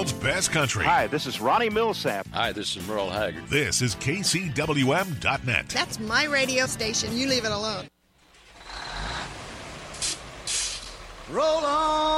world's best country. Hi, this is Ronnie Millsap. Hi, this is Merle Haggard. This is KCWM.net. That's my radio station. You leave it alone. Roll on.